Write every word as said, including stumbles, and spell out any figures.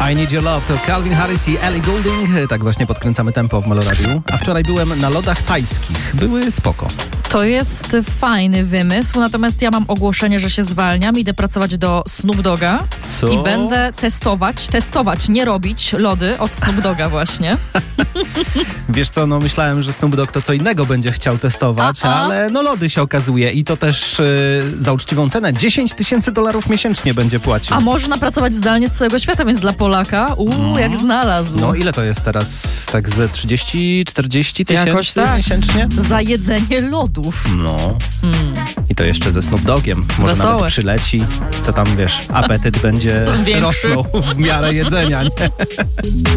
I Need Your Love to Calvin Harris i Ellie Goulding. Tak właśnie podkręcamy tempo w Meloradiu. A wczoraj byłem na lodach tajskich. Były spoko. To jest fajny wymysł, natomiast ja mam ogłoszenie, że się zwalniam. Idę pracować do Snoop Dogga. Co? I będę testować, testować, nie robić lody od Snoop Dogga właśnie. Wiesz co, no myślałem, że Snoop Dogg to co innego będzie chciał testować, A-a. ale no lody się okazuje i to też yy, za uczciwą cenę dziesięć tysięcy dolarów miesięcznie będzie płacił. A można pracować zdalnie z całego świata, więc dla Polaka, uuu, no. jak znalazł. No ile to jest teraz? Tak ze trzydzieści czterdzieści tysięcy tak. miesięcznie? Za jedzenie lodów. No. Hmm. I to jeszcze ze Snoop Doggiem. Może Wesołe. nawet przyleci, to tam wiesz, apetyt będzie Większy. rosnął w miarę jedzenia, nie?